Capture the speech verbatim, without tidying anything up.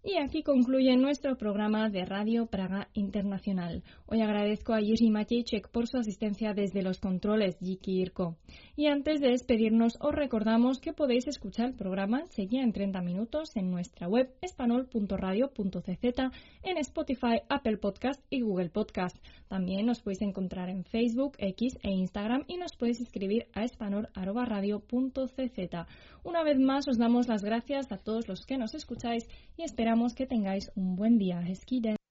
Y aquí concluye nuestro programa de Radio Praga Internacional. Hoy agradezco a Jiří Matějček por su asistencia desde los controles, Díky Jirko. Y antes de despedirnos, os recordamos que podéis escuchar el programa seguía en treinta minutos en nuestra web espanol punto radio punto c z, en Spotify, Apple Podcast y Google Podcast. También nos podéis encontrar en Facebook, X e Instagram y nos podéis escribir a espanol arroba radio punto c z. Una vez más os damos las gracias a todos los que nos escucháis y esperamos que tengáis un buen día. Hezký den.